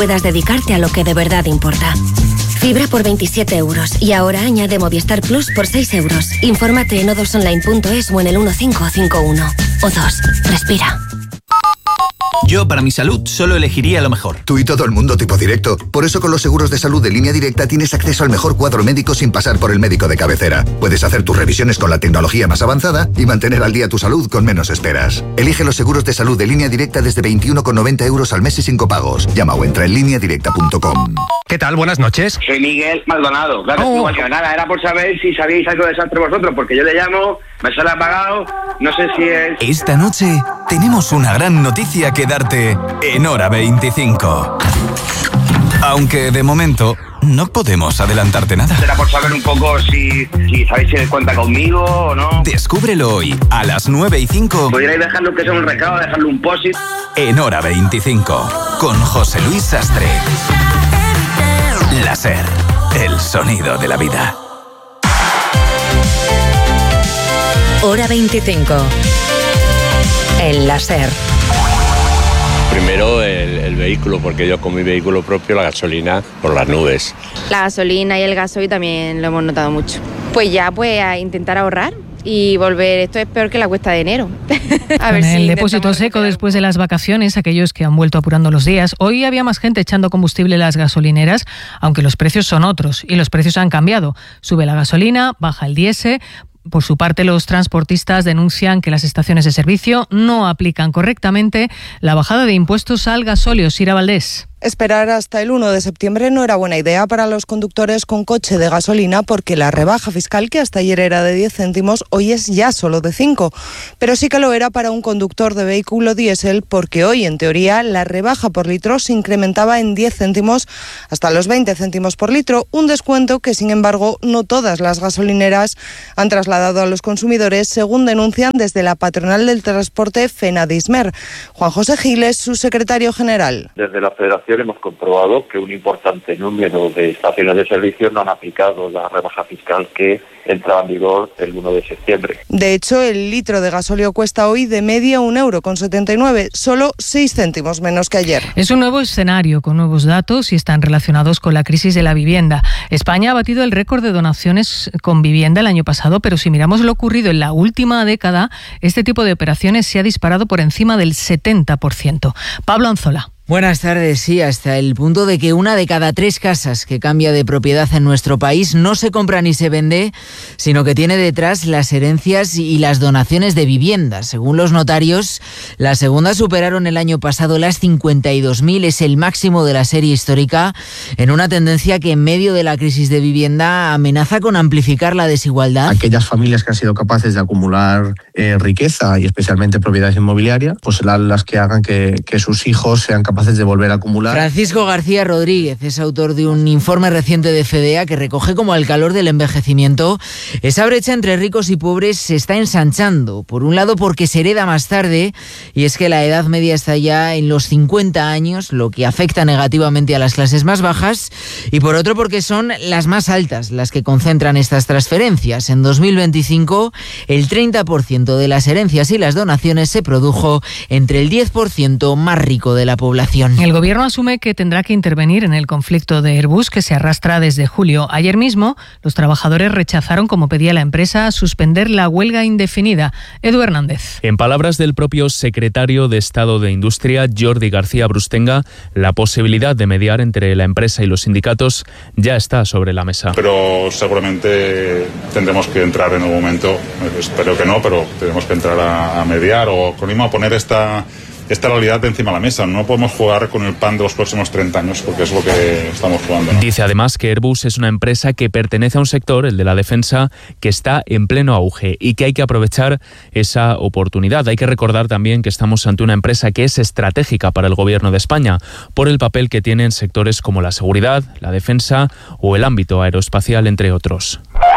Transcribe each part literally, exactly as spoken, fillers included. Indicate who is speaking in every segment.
Speaker 1: puedas dedicarte a lo que de verdad importa. Fibra por veintisiete euros y ahora añade Movistar Plus por seis euros. Infórmate en o dos online punto es o en el uno cinco cinco uno. O dos. Respira.
Speaker 2: Yo, para mi salud, solo elegiría lo mejor.
Speaker 3: Tú y todo el mundo tipo directo. Por eso con los seguros de salud de Línea Directa tienes acceso al mejor cuadro médico sin pasar por el médico de cabecera. Puedes hacer tus revisiones con la tecnología más avanzada y mantener al día tu salud con menos esperas. Elige los seguros de salud de Línea Directa desde veintiuno con noventa euros al mes y sin copagos. Llama o entra en línea directa punto com.
Speaker 4: ¿Qué tal? Buenas noches.
Speaker 5: Soy Miguel Maldonado. Claro,
Speaker 4: Oh.
Speaker 5: igual que nada, era por saber si sabíais algo de desastre vosotros, porque yo le llamo, me sale apagado, no sé si es...
Speaker 6: Esta noche tenemos una gran noticia que darte en Hora veinticinco. Aunque de momento no podemos adelantarte nada.
Speaker 5: Era por saber un poco si, si sabéis si cuenta conmigo o no.
Speaker 6: Descúbrelo hoy a las nueve y cinco.
Speaker 5: Podríais dejarlo que sea un recado, dejarle un post-it.
Speaker 6: En Hora veinticinco, con José Luis Sastre. La SER, el sonido de la vida.
Speaker 7: Hora veinticinco. En la SER.
Speaker 8: Primero el, el vehículo, porque yo con mi vehículo propio la gasolina por las nubes.
Speaker 9: La gasolina y el gasoil también lo hemos notado mucho. Pues ya, pues a intentar ahorrar y volver. Esto es peor que la cuesta de enero. A ver
Speaker 10: Con
Speaker 9: si
Speaker 10: el depósito seco
Speaker 9: recuperar.
Speaker 10: después de las vacaciones, aquellos que han vuelto apurando los días, hoy había más gente echando combustible en las gasolineras, aunque los precios son otros y los precios han cambiado. Sube la gasolina, baja el diésel. Por su parte, los transportistas denuncian que las estaciones de servicio no aplican correctamente la bajada de impuestos al gasóleo. Sira Valdés.
Speaker 11: Esperar hasta el uno de septiembre no era buena idea para los conductores con coche de gasolina porque la rebaja fiscal, que hasta ayer era de diez céntimos, hoy es ya solo de cinco. Pero sí que lo era para un conductor de vehículo diésel porque hoy, en teoría, la rebaja por litro se incrementaba en diez céntimos hasta los veinte céntimos por litro, un descuento que, sin embargo, no todas las gasolineras han trasladado a los consumidores, según denuncian desde la patronal del transporte FENADISMER. Juan José Giles, su secretario general.
Speaker 12: Desde la Federación hemos comprobado que un importante número de estaciones de servicio no han aplicado la rebaja fiscal que entraba en vigor el uno de septiembre.
Speaker 11: De hecho, el litro de gasóleo cuesta hoy de media un euro con setenta y nueve, solo seis céntimos menos que ayer.
Speaker 10: Es un nuevo escenario con nuevos datos y están relacionados con la crisis de la vivienda. España ha batido el récord de donaciones con vivienda el año pasado, pero si miramos lo ocurrido en la última década, este tipo de operaciones se ha disparado por encima del setenta por ciento. Pablo Anzola.
Speaker 13: Buenas tardes. Sí, hasta el punto de que una de cada tres casas que cambia de propiedad en nuestro país no se compra ni se vende, sino que tiene detrás las herencias y las donaciones de vivienda. Según los notarios, las segundas superaron el año pasado las cincuenta y dos mil, es el máximo de la serie histórica, en una tendencia que en medio de la crisis de vivienda amenaza con amplificar la desigualdad.
Speaker 14: Aquellas familias que han sido capaces de acumular eh, riqueza y especialmente propiedades inmobiliarias, pues serán las que hagan que, que sus hijos sean capaces de volver a acumular.
Speaker 13: Francisco García Rodríguez es autor de un informe reciente de FEDEA que recoge como al calor del envejecimiento esa brecha entre ricos y pobres se está ensanchando. Por un lado porque se hereda más tarde, y es que la edad media está ya en los cincuenta años, lo que afecta negativamente a las clases más bajas, y por otro porque son las más altas las que concentran estas transferencias. En dos mil veinticinco, el treinta por ciento de las herencias y las donaciones se produjo entre el diez por ciento más rico de la población.
Speaker 10: El Gobierno asume que tendrá que intervenir en el conflicto de Airbus que se arrastra desde julio. Ayer mismo, los trabajadores rechazaron, como pedía la empresa, suspender la huelga indefinida. Edu Hernández.
Speaker 15: En palabras del propio secretario de Estado de Industria, Jordi García Brustenga, la posibilidad de mediar entre la empresa y los sindicatos ya está sobre la mesa.
Speaker 16: Pero seguramente tendremos que entrar en un momento, espero que no, pero tenemos que entrar a, a mediar o con a poner esta... esta realidad de encima de la mesa. No podemos jugar con el pan de los próximos treinta años, porque es lo que estamos jugando, ¿no?
Speaker 15: Dice además que Airbus es una empresa que pertenece a un sector, el de la defensa, que está en pleno auge y que hay que aprovechar esa oportunidad. Hay que recordar también que estamos ante una empresa que es estratégica para el Gobierno de España por el papel que tiene en sectores como la seguridad, la defensa o el ámbito aeroespacial, entre otros.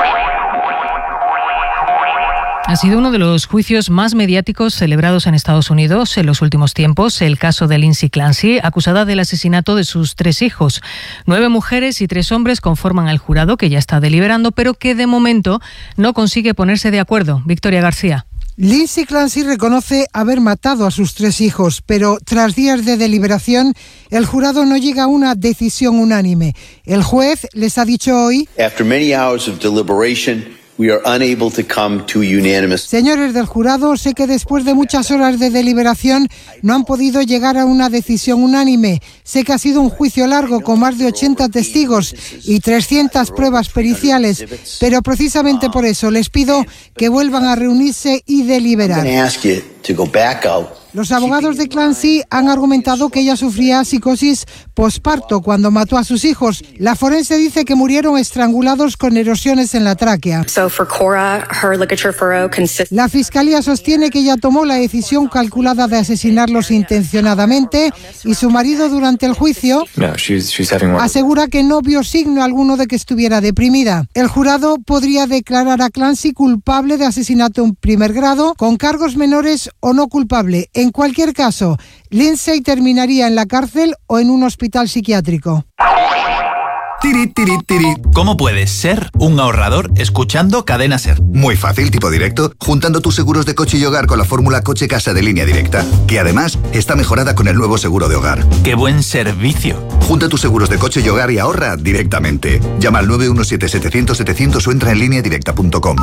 Speaker 10: Ha sido uno de los juicios más mediáticos celebrados en Estados Unidos en los últimos tiempos, el caso de Lindsay Clancy, acusada del asesinato de sus tres hijos. Nueve mujeres y tres hombres conforman el jurado, que ya está deliberando, pero que de momento no consigue ponerse de acuerdo. Victoria García.
Speaker 4: Lindsay Clancy reconoce haber matado a sus tres hijos, pero tras días de deliberación, el jurado no llega a una decisión unánime. El juez les ha dicho hoy:
Speaker 17: After many hours of deliberation, we are unable to come to unanimous.
Speaker 4: Señores del jurado, sé que después de muchas horas de deliberación no han podido llegar a una decisión unánime. Sé que ha sido un juicio largo con más de ochenta testigos y trescientas pruebas periciales, pero precisamente por eso les pido que vuelvan a reunirse y deliberar. Los abogados de Clancy han argumentado que ella sufría psicosis posparto cuando mató a sus hijos. La forense dice que murieron estrangulados con erosiones en la tráquea.
Speaker 18: So for Cora, her ligature furrow consists...
Speaker 4: La fiscalía sostiene que ella tomó la decisión calculada de asesinarlos intencionadamente y su marido, durante el juicio,
Speaker 19: No, she's, she's having one.
Speaker 4: asegura que no vio signo alguno de que estuviera deprimida. El jurado podría declarar a Clancy culpable de asesinato en primer grado, con cargos menores o no culpable. En cualquier caso, Lindsay terminaría en la cárcel o en un hospital psiquiátrico.
Speaker 2: Tiri, tiri, tiri. ¿Cómo puedes ser un ahorrador escuchando Cadena SER?
Speaker 3: Muy fácil, tipo directo, juntando tus seguros de coche y hogar con la fórmula Coche-Casa de Línea Directa, que además está mejorada con el nuevo seguro de hogar.
Speaker 2: ¡Qué buen servicio!
Speaker 3: Junta tus seguros de coche y hogar y ahorra directamente. Llama al nueve uno siete setecientos setecientos o entra en línea directa punto com.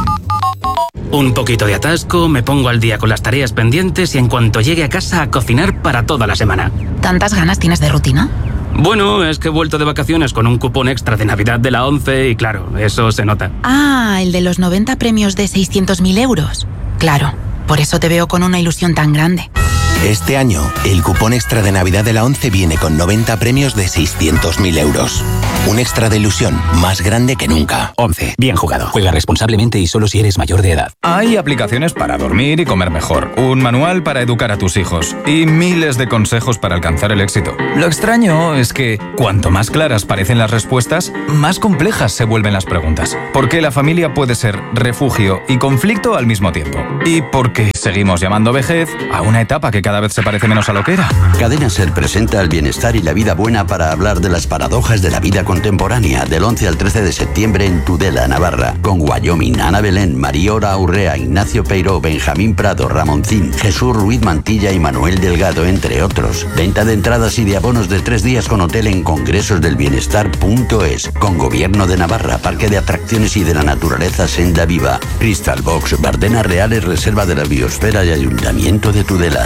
Speaker 20: Un poquito de atasco, me pongo al día con las tareas pendientes y en cuanto llegue a casa a cocinar para toda la semana.
Speaker 21: ¿Tantas ganas tienes de rutina?
Speaker 20: Bueno, es que he vuelto de vacaciones con un cupón extra de Navidad de la ONCE y claro, eso se nota.
Speaker 21: Ah, el de los noventa premios de seiscientos mil euros. Claro, por eso te veo con una ilusión tan grande.
Speaker 22: Este año, el cupón extra de Navidad de la ONCE viene con noventa premios de seiscientos mil euros. Un extra de ilusión más grande que nunca.
Speaker 23: ONCE. Bien jugado. Juega responsablemente y solo si eres mayor de edad.
Speaker 6: Hay aplicaciones para dormir y comer mejor, un manual para educar a tus hijos y miles de consejos para alcanzar el éxito. Lo extraño es que cuanto más claras parecen las respuestas, más complejas se vuelven las preguntas. ¿Por qué la familia puede ser refugio y conflicto al mismo tiempo? ¿Y por qué seguimos llamando vejez a una etapa que cada vez se parece menos a lo que era?
Speaker 24: Cadena SER presenta el bienestar y la vida buena para hablar de las paradojas de la vida contemporánea, del once al trece de septiembre en Tudela, Navarra, con Wyoming, Ana Belén, Mariora Urrea, Ignacio Peiró, Benjamín Prado, Ramoncín, Jesús Ruiz Mantilla y Manuel Delgado, entre otros. Venta de entradas y de abonos de tres días con hotel en congresosdelbienestar punto es, con Gobierno de Navarra, Parque de Atracciones y de la Naturaleza Senda Viva, Crystal Box, Bardenas Reales, Reserva de la Biosfera y Ayuntamiento de Tudela.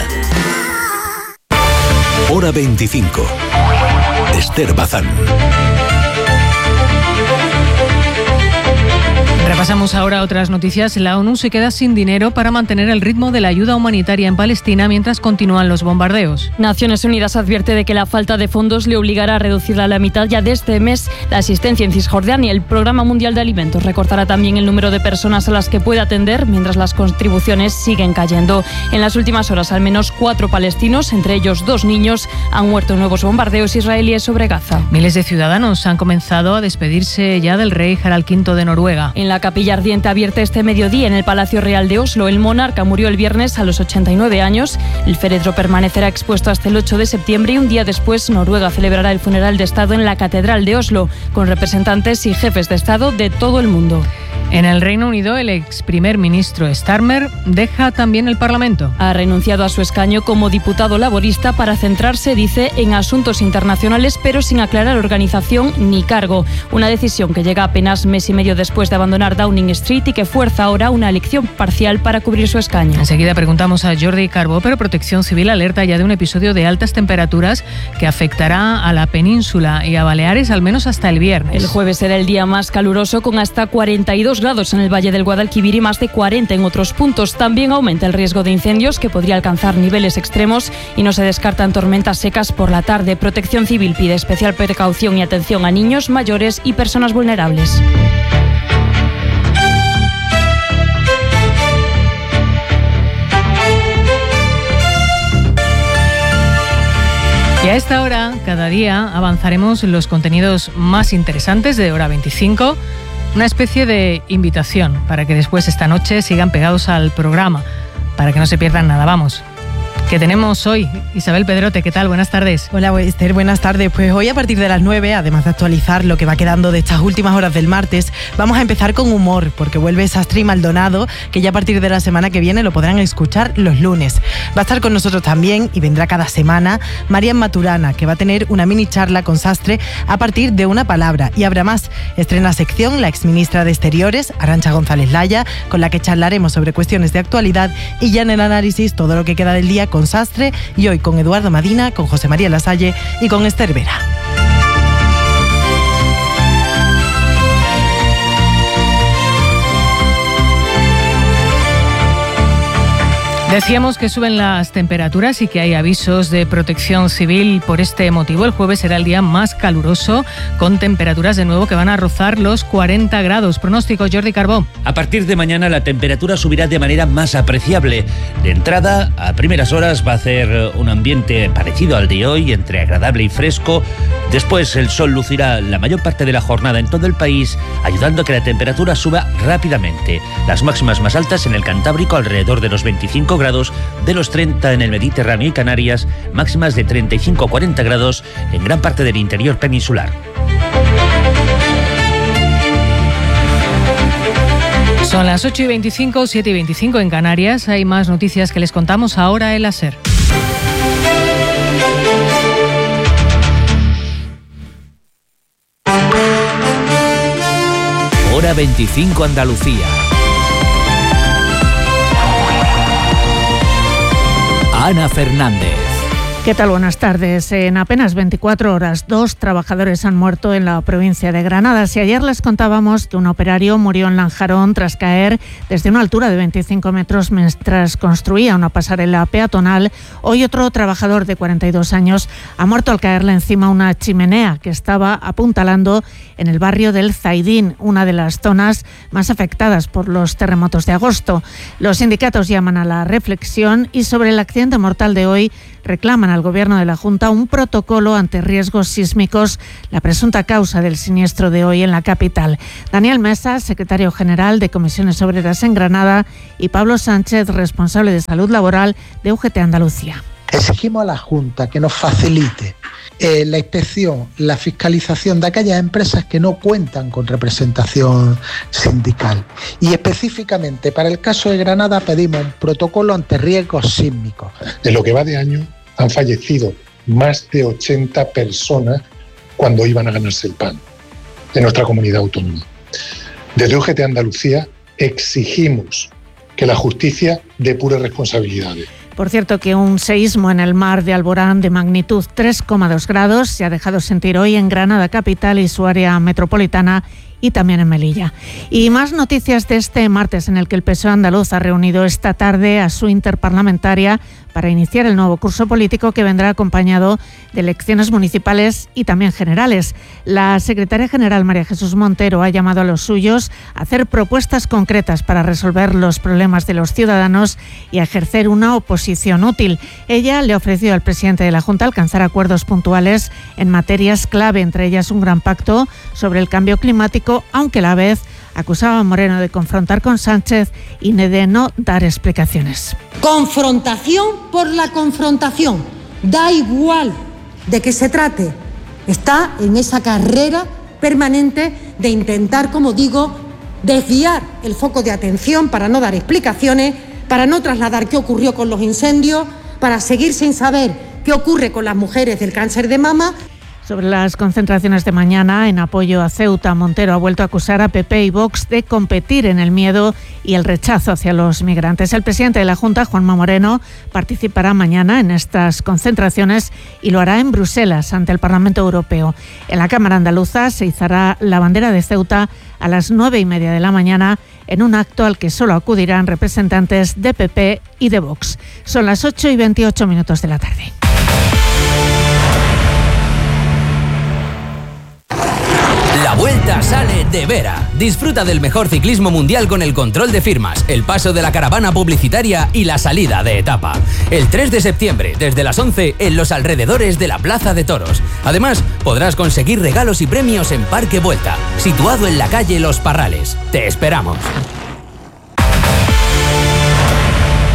Speaker 25: Hora veinticinco. Esther Bazán.
Speaker 10: Repasamos ahora otras noticias. La ONU se queda sin dinero para mantener el ritmo de la ayuda humanitaria en Palestina mientras continúan los bombardeos.
Speaker 26: Naciones Unidas advierte de que la falta de fondos le obligará a reducir a la mitad ya de este mes la asistencia en Cisjordania. El Programa Mundial de Alimentos recortará también el número de personas a las que puede atender mientras las contribuciones siguen cayendo. En las últimas horas, al menos cuatro palestinos, entre ellos dos niños, han muerto en nuevos bombardeos israelíes sobre Gaza.
Speaker 10: Miles de ciudadanos han comenzado a despedirse ya del rey Harald quinto de Noruega.
Speaker 26: En la capilla ardiente abierta este mediodía en el Palacio Real de Oslo, el monarca murió el viernes a los ochenta y nueve años. El féretro permanecerá expuesto hasta el ocho de septiembre y un día después Noruega celebrará el funeral de Estado en la Catedral de Oslo, con representantes y jefes de Estado de todo el mundo.
Speaker 10: En el Reino Unido, el ex primer ministro Starmer deja también el Parlamento.
Speaker 26: Ha renunciado a su escaño como diputado laborista para centrarse, dice, en asuntos internacionales, pero sin aclarar organización ni cargo. Una decisión que llega apenas mes y medio después de abandonar Downing Street y que fuerza ahora una elección parcial para cubrir su escaño.
Speaker 10: Enseguida preguntamos a Jordi Carbó, pero Protección Civil alerta ya de un episodio de altas temperaturas que afectará a la península y a Baleares al menos hasta el viernes.
Speaker 26: El jueves será el día más caluroso, con hasta cuarenta y dos grados en el Valle del Guadalquivir y más de cuarenta en otros puntos. También aumenta el riesgo de incendios, que podría alcanzar niveles extremos, y no se descartan tormentas secas por la tarde. Protección Civil pide especial precaución y atención a niños, mayores y personas vulnerables.
Speaker 10: Y a esta hora, cada día, avanzaremos los contenidos más interesantes de Hora veinticinco. Una especie de invitación para que después esta noche sigan pegados al programa, para que no se pierdan nada. Vamos, que tenemos hoy. Isabel Pedrote, ¿qué tal? Buenas tardes.
Speaker 1: Hola Esther, buenas tardes. Pues hoy a partir de las nueve, además de actualizar lo que va quedando de estas últimas horas del martes, vamos a empezar con humor, porque vuelve Sastre y Maldonado, que ya a partir de la semana que viene lo podrán escuchar los lunes. Va a estar con nosotros también, y vendrá cada semana, Marian Maturana, que va a tener una mini charla con Sastre a partir de una palabra. Y habrá más. Estrena sección la exministra de Exteriores, Arantxa González Laya, con la que charlaremos sobre cuestiones de actualidad, y ya en el análisis todo lo que queda del día con Sastre, y hoy con Eduardo Madina, con José María Lasalle y con Esther Vera.
Speaker 10: Decíamos que suben las temperaturas y que hay avisos de protección civil por este motivo. El jueves será el día más caluroso, con temperaturas de nuevo que van a rozar los cuarenta grados. Pronóstico, Jordi Carbó.
Speaker 5: A partir de mañana la temperatura subirá de manera más apreciable. De entrada, a primeras horas va a hacer un ambiente parecido al de hoy, entre agradable y fresco. Después el sol lucirá la mayor parte de la jornada en todo el país, ayudando a que la temperatura suba rápidamente. Las máximas más altas en el Cantábrico, alrededor de los veinticinco grados, de los treinta en el Mediterráneo y Canarias, máximas de treinta y cinco a cuarenta grados en gran parte del interior peninsular.
Speaker 10: Son las ocho y veinticinco, siete y veinticinco en Canarias. Hay más noticias que les contamos ahora en la SER.
Speaker 25: Hora veinticinco Andalucía. Ana Fernández.
Speaker 7: ¿Qué tal? Buenas tardes. En apenas veinticuatro horas, dos trabajadores han muerto en la provincia de Granada. Si ayer les contábamos que un operario murió en Lanjarón tras caer desde una altura de veinticinco metros mientras construía una pasarela peatonal, hoy otro trabajador de cuarenta y dos años ha muerto al caerle encima una chimenea que estaba apuntalando en el barrio del Zaidín, una de las zonas más afectadas por los terremotos de agosto. Los sindicatos llaman a la reflexión y sobre el accidente mortal de hoy reclaman al Gobierno de la Junta un protocolo ante riesgos sísmicos, la presunta causa del siniestro de hoy en la capital. Daniel Mesa, secretario general de Comisiones Obreras en Granada, y Pablo Sánchez, responsable de Salud Laboral de U G T Andalucía.
Speaker 8: Exigimos a la Junta que nos facilite eh, la inspección, la fiscalización de aquellas empresas que no cuentan con representación sindical. Y específicamente para el caso de Granada pedimos un protocolo ante riesgos sísmicos.
Speaker 9: En lo que va de año han fallecido más de ochenta personas cuando iban a ganarse el pan en nuestra comunidad autónoma. Desde U G T Andalucía exigimos que la justicia depure responsabilidades.
Speaker 7: Por cierto, que un seísmo en el mar de Alborán de magnitud tres coma dos grados se ha dejado sentir hoy en Granada capital y su área metropolitana, y también en Melilla. Y más noticias de este martes, en el que el P S O E andaluz ha reunido esta tarde a su interparlamentaria para iniciar el nuevo curso político, que vendrá acompañado de elecciones municipales y también generales. La secretaria general María Jesús Montero ha llamado a los suyos a hacer propuestas concretas para resolver los problemas de los ciudadanos y a ejercer una oposición útil. Ella le ha ofrecido al presidente de la Junta alcanzar acuerdos puntuales en materias clave, entre ellas un gran pacto sobre el cambio climático, aunque a la vez acusaba a Moreno de confrontar con Sánchez y de no dar explicaciones.
Speaker 19: Confrontación por la confrontación. Da igual de qué se trate. Está en esa carrera permanente de intentar, como digo, desviar el foco de atención para no dar explicaciones, para no trasladar qué ocurrió con los incendios, para seguir sin saber qué ocurre con las mujeres del cáncer de mama.
Speaker 7: Sobre las concentraciones de mañana en apoyo a Ceuta, Montero ha vuelto a acusar a P P y Vox de competir en el miedo y el rechazo hacia los migrantes. El presidente de la Junta, Juanma Moreno, participará mañana en estas concentraciones y lo hará en Bruselas, ante el Parlamento Europeo. En la Cámara Andaluza se izará la bandera de Ceuta a las nueve y media de la mañana, en un acto al que solo acudirán representantes de P P y de Vox. Son las ocho y veintiocho minutos de la tarde.
Speaker 27: La Vuelta sale de Vera. Disfruta del mejor ciclismo mundial con el control de firmas, el paso de la caravana publicitaria y la salida de etapa. El tres de septiembre, desde las once, en los alrededores de la Plaza de Toros. Además, podrás conseguir regalos y premios en Parque Vuelta, situado en la calle Los Parrales. Te esperamos.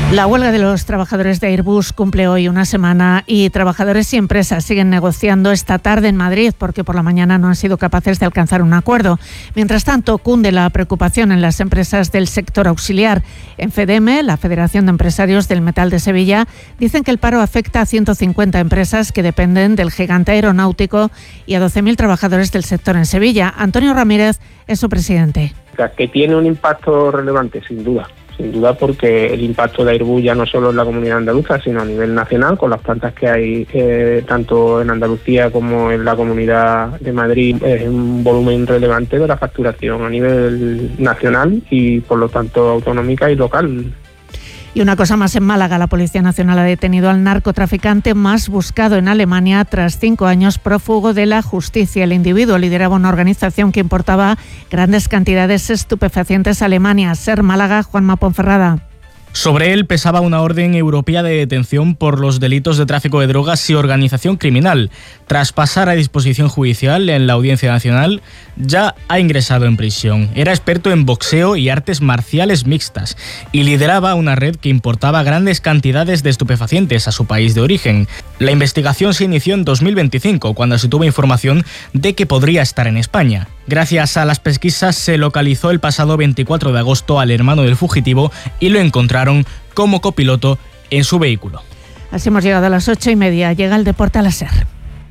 Speaker 7: La huelga de los trabajadores de Airbus cumple hoy una semana y trabajadores y empresas siguen negociando esta tarde en Madrid porque por la mañana no han sido capaces de alcanzar un acuerdo. Mientras tanto, cunde la preocupación en las empresas del sector auxiliar. En FEDEME, la Federación de Empresarios del Metal de Sevilla, dicen que el paro afecta a ciento cincuenta empresas que dependen del gigante aeronáutico y a doce mil trabajadores del sector en Sevilla. Antonio Ramírez es su presidente.
Speaker 11: Que tiene un impacto relevante, sin duda. Sin duda, porque el impacto de Airbus ya no solo en la comunidad andaluza, sino a nivel nacional, con las plantas que hay eh, tanto en Andalucía como en la Comunidad de Madrid, es un volumen relevante de la facturación a nivel nacional y, por lo tanto, autonómica y local.
Speaker 7: Y una cosa más, en Málaga, la Policía Nacional ha detenido al narcotraficante más buscado en Alemania tras cinco años prófugo de la justicia. El individuo lideraba una organización que importaba grandes cantidades de estupefacientes a Alemania. Ser Málaga, Juanma Ponferrada.
Speaker 12: Sobre él pesaba una orden europea de detención por los delitos de tráfico de drogas y organización criminal. Tras pasar a disposición judicial en la Audiencia Nacional, ya ha ingresado en prisión. Era experto en boxeo y artes marciales mixtas y lideraba una red que importaba grandes cantidades de estupefacientes a su país de origen. La investigación se inició en dos mil veinticinco, cuando se tuvo información de que podría estar en España. Gracias a las pesquisas se localizó el pasado veinticuatro de agosto al hermano del fugitivo y lo encontraron como copiloto en su vehículo.
Speaker 7: Así hemos llegado a las ocho y media. Llega el deporte a la SER.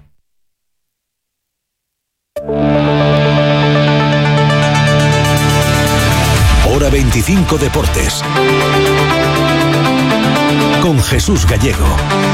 Speaker 13: Hora veinticinco Deportes. Con Jesús Gallego.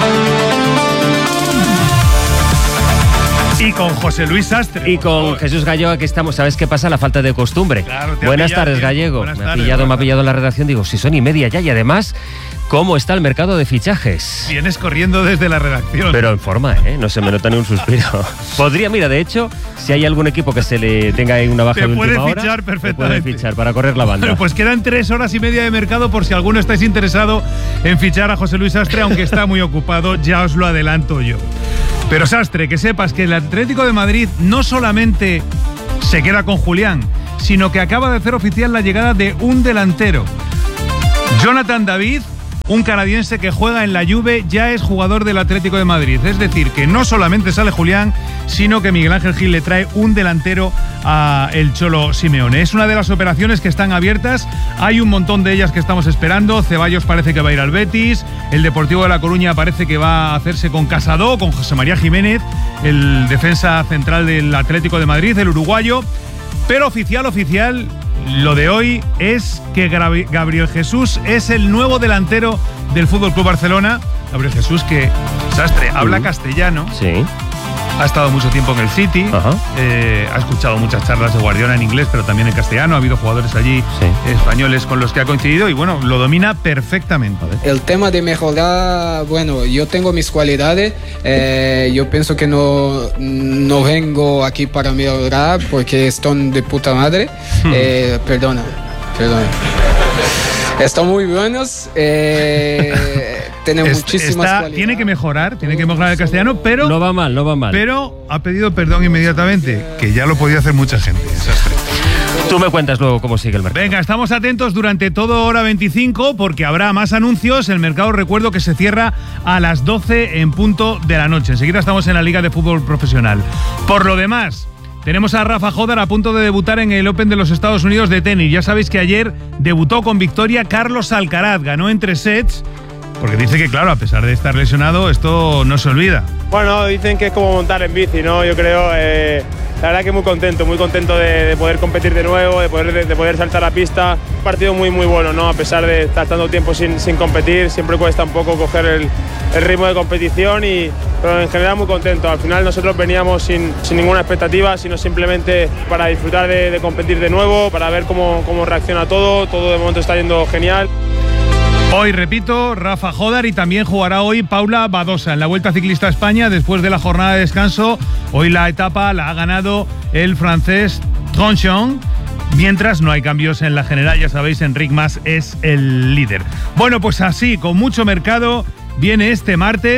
Speaker 14: Y con José Luis Sastre.
Speaker 15: Y con Jesús Gallego, aquí estamos. ¿Sabes qué pasa? La falta de costumbre.
Speaker 14: Claro,
Speaker 15: Buenas
Speaker 14: pillado,
Speaker 15: tardes,
Speaker 14: tío.
Speaker 15: Gallego.
Speaker 14: Buenas
Speaker 15: me, ha
Speaker 14: tardes,
Speaker 15: pillado, me ha
Speaker 14: tardes.
Speaker 15: pillado en la redacción. Digo, si son y media ya. Y además, ¿cómo está el mercado de fichajes?
Speaker 14: Vienes corriendo desde la redacción.
Speaker 15: Pero en forma, ¿eh? No se me nota ni un suspiro. Podría, mira, de hecho, si hay algún equipo que se le tenga ahí una baja
Speaker 14: Te
Speaker 15: de
Speaker 14: puede
Speaker 15: última hora,
Speaker 14: fichar
Speaker 15: te
Speaker 14: perfectamente.
Speaker 15: puede fichar para correr la banda.
Speaker 14: Bueno, pues quedan tres horas y media de mercado por si alguno estáis interesado en fichar a José Luis Sastre, aunque está muy ocupado, ya os lo adelanto yo. Pero Sastre, que sepas que el Atlético de Madrid no solamente se queda con Julián, sino que acaba de hacer oficial la llegada de un delantero. Jonathan David, un canadiense que juega en la Juve, ya es jugador del Atlético de Madrid. Es decir, que no solamente sale Julián, sino que Miguel Ángel Gil le trae un delantero a el Cholo Simeone. Es una de las operaciones que están abiertas. Hay un montón de ellas que estamos esperando. Ceballos parece que va a ir al Betis. El Deportivo de La Coruña parece que va a hacerse con Casado, con José María Jiménez, el defensa central del Atlético de Madrid, el uruguayo. Pero oficial, oficial, lo de hoy es que Gabriel Jesús es el nuevo delantero del F C Barcelona. Gabriel Jesús, que, Sastre, habla uh-huh. castellano.
Speaker 15: Sí.
Speaker 14: Ha estado mucho tiempo en el City, uh-huh. eh, ha escuchado muchas charlas de Guardiola en inglés, pero también en castellano. Ha habido jugadores allí sí. españoles con los que ha coincidido y, bueno, lo domina perfectamente.
Speaker 16: El tema de mejorar, bueno, yo tengo mis cualidades. Eh, yo pienso que no, no vengo aquí para mejorar porque están de puta madre. Hmm. Eh, perdona, perdona. Están muy buenos. Eh, tienen
Speaker 14: es,
Speaker 16: muchísimas
Speaker 14: está,
Speaker 16: cualidades.
Speaker 14: Tiene que mejorar, tiene que mejorar el castellano, pero...
Speaker 15: No va mal, no va mal.
Speaker 14: Pero ha pedido perdón inmediatamente, que ya lo podía hacer mucha gente.
Speaker 15: Tú me cuentas luego cómo sigue el mercado.
Speaker 14: Venga, estamos atentos durante todo hora veinticinco porque habrá más anuncios. El mercado, recuerdo que se cierra a las doce en punto de la noche. Enseguida estamos en la Liga de Fútbol Profesional. Por lo demás, tenemos a Rafa Jodar a punto de debutar en el Open de los Estados Unidos de tenis. Ya sabéis que ayer debutó con victoria Carlos Alcaraz. Ganó en tres sets porque dice que, claro, a pesar de estar lesionado, esto no se olvida.
Speaker 17: Bueno, dicen que es como montar en bici, ¿no? Yo creo, eh, la verdad que muy contento, muy contento de, de poder competir de nuevo, de poder, de, de poder saltar a pista. Un partido muy, muy bueno, ¿no? A pesar de estar tanto tiempo sin, sin competir, siempre cuesta un poco coger el, el ritmo de competición, y, pero en general muy contento. Al final nosotros veníamos sin, sin ninguna expectativa, sino simplemente para disfrutar de, de competir de nuevo, para ver cómo, cómo reacciona todo. Todo de momento está yendo genial.
Speaker 14: Hoy, repito, Rafa Jodar, y también jugará hoy Paula Badosa en la Vuelta Ciclista a España después de la jornada de descanso. Hoy la etapa la ha ganado el francés Tronchon, mientras no hay cambios en la general. Ya sabéis, Enric Mas es el líder. Bueno, pues así, con mucho mercado, viene este martes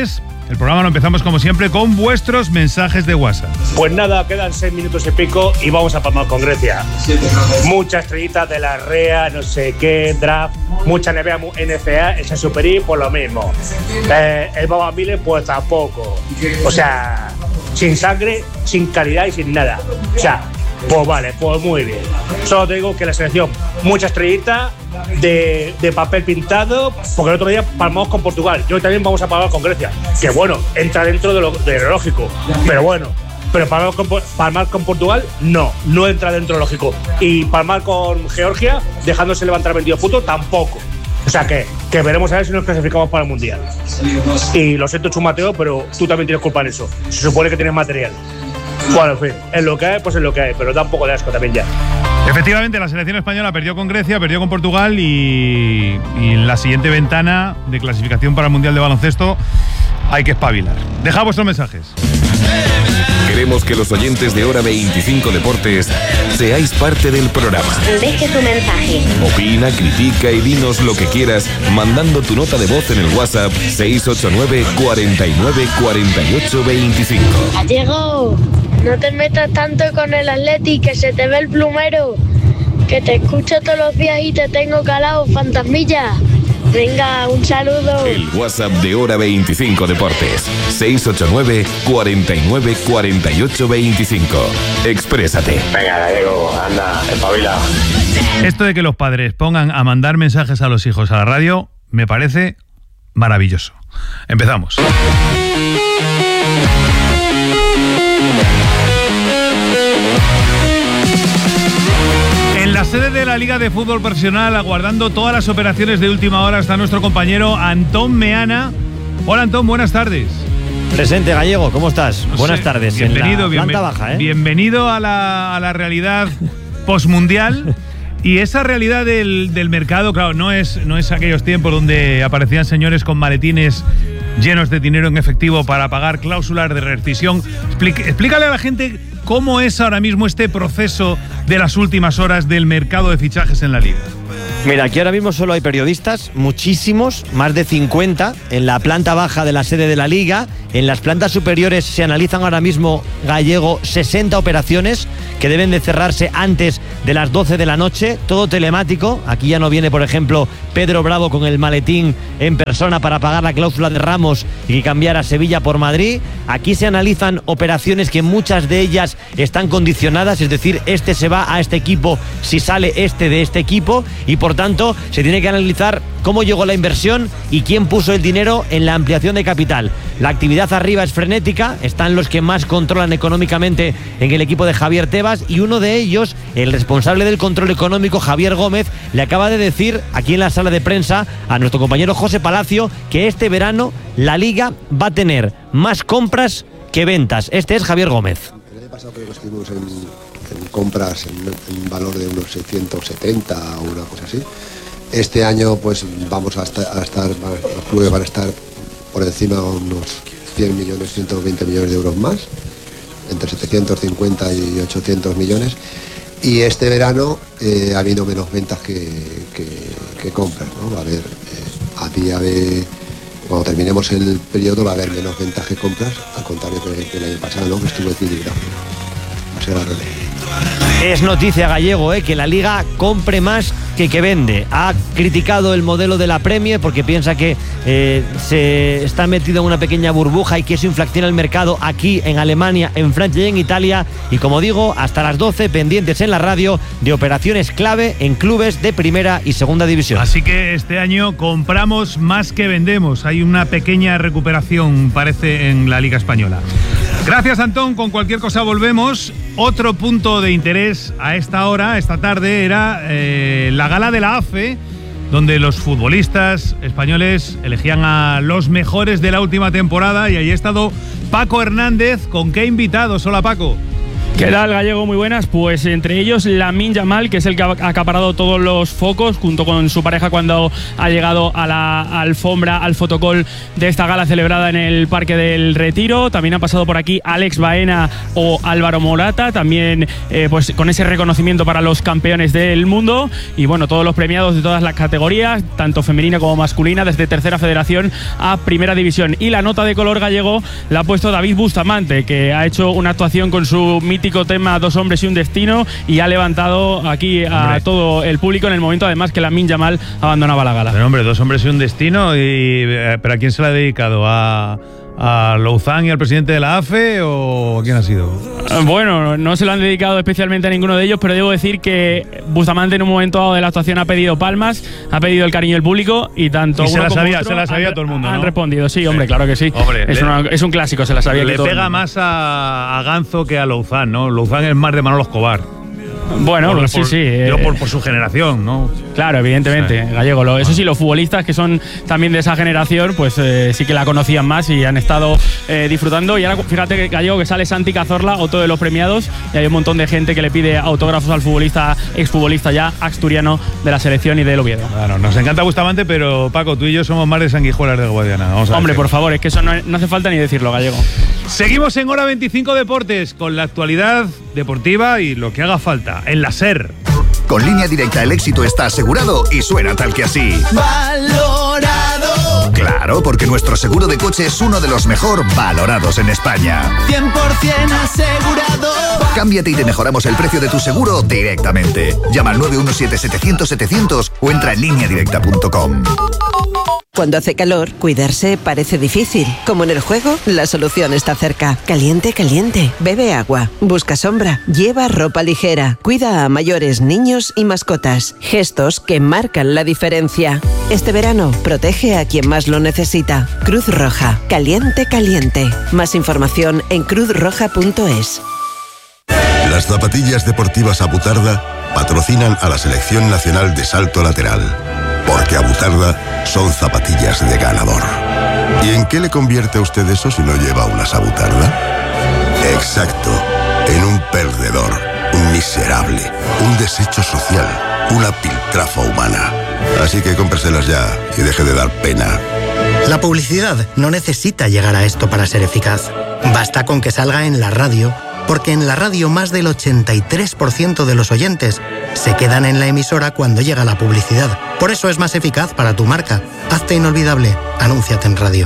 Speaker 14: El programa lo empezamos como siempre con vuestros mensajes de WhatsApp.
Speaker 2: Pues nada, quedan seis minutos y pico y vamos a palmar con Grecia. Muchas estrellitas de la R E A, no sé qué, draft, mucha N B A, N F A, ese Super I, pues lo mismo. Eh, el Baba Miller, pues tampoco. O sea, sin sangre, sin calidad y sin nada. O sea, pues vale, pues muy bien. Solo te digo que la selección, mucha estrellita de, de papel pintado, porque el otro día palmamos con Portugal. Y hoy también vamos a palmar con Grecia. Que bueno, entra dentro de lo, de lo lógico. Pero bueno, pero palmar con, palmar con Portugal, no, no entra dentro de lo lógico. Y palmar con Georgia, dejándose levantar veintidós puntos, tampoco. O sea que, que veremos a ver si nos clasificamos para el Mundial. Y lo siento, Chumateo, pero tú también tienes culpa en eso. Se supone que tienes material. Bueno, en fin, es lo que hay, pues es lo que hay, pero da un poco de asco también ya.
Speaker 14: Efectivamente, la selección española perdió con Grecia, perdió con Portugal y, y en la siguiente ventana de clasificación para el Mundial de Baloncesto hay que espabilar. Dejad vuestros mensajes.
Speaker 3: Queremos que los oyentes de Hora veinticinco Deportes seáis parte del programa.
Speaker 4: Deje tu mensaje.
Speaker 3: Opina, critica y dinos lo que quieras mandando tu nota de voz en el WhatsApp seis ocho nueve, cuarenta y nueve, cuarenta y ocho, veinticinco.
Speaker 4: Gallego, no te metas tanto con el Atleti, que se te ve el plumero. Que te escucho todos los días y te tengo calado, fantasmilla. Venga, un saludo.
Speaker 3: El WhatsApp de Hora veinticinco Deportes. seis ocho nueve, cuarenta y nueve, cuarenta y ocho, veinticinco. Exprésate.
Speaker 2: Venga, Gallego, anda, espabila.
Speaker 14: Esto de que los padres pongan a mandar mensajes a los hijos a la radio me parece maravilloso. Empezamos. En la sede de la Liga de Fútbol Profesional, aguardando todas las operaciones de última hora, está nuestro compañero Antón Meana. Hola, Antón, buenas tardes.
Speaker 18: Presente, Gallego, ¿cómo estás?
Speaker 14: No
Speaker 18: buenas
Speaker 14: sé,
Speaker 18: tardes.
Speaker 14: Bienvenido,
Speaker 18: en la planta
Speaker 14: bienven-
Speaker 18: baja, ¿eh?
Speaker 14: bienvenido a la, a la realidad postmundial. Y esa realidad del, del mercado, claro, no es, no es aquellos tiempos donde aparecían señores con maletines llenos de dinero en efectivo para pagar cláusulas de rescisión. Explique, explícale a la gente cómo es ahora mismo este proceso de las últimas horas del mercado de fichajes en la Liga.
Speaker 18: Mira, aquí ahora mismo solo hay periodistas, muchísimos, más de cincuenta, en la planta baja de la sede de la Liga. En las plantas superiores se analizan ahora mismo, Gallego, sesenta operaciones que deben de cerrarse antes de las doce de la noche, todo telemático. Aquí ya no viene, por ejemplo, Pedro Bravo con el maletín en persona para pagar la cláusula de Ramos y cambiar a Sevilla por Madrid. Aquí se analizan operaciones que muchas de ellas están condicionadas, es decir, este se va a este equipo si sale este de este equipo, y por tanto se tiene que analizar cómo llegó la inversión y quién puso el dinero en la ampliación de capital. La actividad arriba es frenética, están los que más controlan económicamente en el equipo de Javier Tebas, y uno de ellos, el responsable del control económico, Javier Gómez, le acaba de decir aquí en la sala de prensa a nuestro compañero José Palacio que este verano la Liga va a tener más compras que ventas. Este es Javier Gómez.
Speaker 20: El año pasado creo que estuvimos en, en compras en, en valor de unos seiscientos setenta o una cosa así. Este año pues vamos a estar, a estar, los clubes van a estar por encima de unos cien millones, ciento veinte millones de euros más, entre setecientos cincuenta y ochocientos millones. Y este verano eh, ha habido menos ventas que, que, que compras, ¿no? Va a haber, eh, a día de, cuando terminemos el periodo va a haber menos ventas que compras, al contrario que, que el año pasado, ¿no? Que estuvo equilibrado. Va a ser al revés.
Speaker 18: Es noticia, Gallego, ¿eh? Que la Liga compre más que que vende. Ha criticado el modelo de la Premier porque piensa que eh, se está metido en una pequeña burbuja y que eso inflaciona el mercado aquí en Alemania, en Francia y en Italia. Y como digo, hasta las doce pendientes en la radio de operaciones clave en clubes de primera y segunda división.
Speaker 14: Así que este año compramos más que vendemos. Hay una pequeña recuperación, parece, en la Liga Española. Gracias, Antón. Con cualquier cosa volvemos. Otro punto de interés a esta hora, esta tarde, era eh, la gala de la A F E, donde los futbolistas españoles elegían a los mejores de la última temporada, y ahí ha estado Paco Hernández. ¿Con qué invitados? Hola, Paco.
Speaker 1: ¿Qué tal, Gallego? Muy buenas. Pues entre ellos Lamine Yamal, que es el que ha acaparado todos los focos, junto con su pareja cuando ha llegado a la alfombra, al fotocall de esta gala celebrada en el Parque del Retiro. También ha pasado por aquí Alex Baena o Álvaro Morata, también eh, pues con ese reconocimiento para los campeones del mundo. Y bueno, todos los premiados de todas las categorías, tanto femenina como masculina, desde tercera federación a primera división. Y la nota de color, Gallego, la ha puesto David Bustamante, que ha hecho una actuación con su mítico tema Dos hombres y un destino y ha levantado aquí a hombre. todo el público en el momento además que Lamine Yamal abandonaba la gala.
Speaker 14: Pero hombre, Dos hombres y un destino, y, ¿pero a quién se la ha dedicado? ¿A, a Louzán y al presidente de la A F E o a quién ha sido?
Speaker 1: Bueno, no se lo han dedicado especialmente a ninguno de ellos, pero debo decir que Bustamante en un momento dado de la actuación ha pedido palmas, ha pedido el cariño del público y tanto
Speaker 14: y se
Speaker 1: uno
Speaker 14: la
Speaker 1: como
Speaker 14: sabía,
Speaker 1: otro
Speaker 14: se la sabía
Speaker 1: han,
Speaker 14: todo el mundo,
Speaker 1: han
Speaker 14: ¿no?
Speaker 1: respondido, sí, hombre, sí. claro que sí. Hombre, es, le, una, es un clásico, se la sabía.
Speaker 14: Le
Speaker 1: que todo
Speaker 14: pega más a, a Ganzo que a Louzán, ¿no? Louzán es más de Manolo Escobar.
Speaker 1: Bueno,
Speaker 14: por,
Speaker 1: pues sí,
Speaker 14: por,
Speaker 1: sí.
Speaker 14: Yo
Speaker 1: eh,
Speaker 14: por, por su generación, ¿no?
Speaker 1: Claro, evidentemente, sí. Gallego. Lo, eso sí, los futbolistas que son también de esa generación, pues eh, sí que la conocían más y han estado eh, disfrutando. Y ahora, fíjate, Gallego, que sale Santi Cazorla, otro de los premiados, y hay un montón de gente que le pide autógrafos al futbolista, exfutbolista ya asturiano de la selección y del Oviedo.
Speaker 14: Claro, nos encanta Bustamante, pero Paco, tú y yo somos más de sanguijuelas de Guadiana. Vamos a
Speaker 1: Hombre,
Speaker 14: ver.
Speaker 1: por favor, es que eso no, no hace falta ni decirlo, Gallego.
Speaker 14: Seguimos en Hora veinticinco Deportes con la actualidad deportiva y lo que haga falta en la SER.
Speaker 6: Con Línea Directa el éxito está asegurado y suena tal que así.
Speaker 21: Valorado.
Speaker 6: Claro, porque nuestro seguro de coche es uno de los mejor valorados en España.
Speaker 21: cien por ciento asegurado.
Speaker 6: Cámbiate y te mejoramos el precio de tu seguro directamente. Llama al nueve uno siete setecientos setecientos o entra en línea directa punto com.
Speaker 22: Cuando hace calor, cuidarse parece difícil. Como en el juego, la solución está cerca. Caliente, caliente. Bebe agua. Busca sombra. Lleva ropa ligera. Cuida a mayores, niños y mascotas. Gestos que marcan la diferencia. Este verano, protege a quien más lo necesita. Cruz Roja. Caliente, caliente. Más información en cruz roja punto es.
Speaker 23: Las zapatillas deportivas Abutarda patrocinan a la Selección Nacional de Salto Lateral. Porque Abutarda son zapatillas de ganador. ¿Y en qué le convierte a usted eso si no lleva unas Abutarda? Exacto, en un perdedor, un miserable, un desecho social, una piltrafa humana. Así que cómpreselas ya y deje de dar pena.
Speaker 24: La publicidad no necesita llegar a esto para ser eficaz. Basta con que salga en la radio, porque en la radio más del ochenta y tres por ciento de los oyentes se quedan en la emisora cuando llega la publicidad. Por eso es más eficaz para tu marca. Hazte inolvidable. Anúnciate en radio.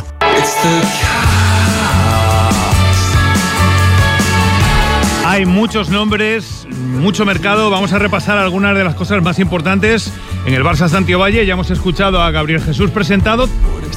Speaker 14: Hay muchos nombres, mucho mercado. Vamos a repasar algunas de las cosas más importantes en el Barça Santiago Valle. Ya hemos escuchado a Gabriel Jesús presentado.